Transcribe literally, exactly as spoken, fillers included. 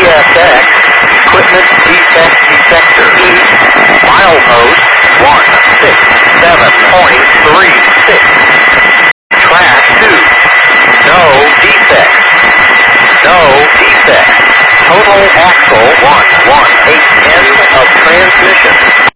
S X, equipment defect detector. Milepost one six seven point three six. Track two. No defect. No defect. Total axle one one eight. End of transmission.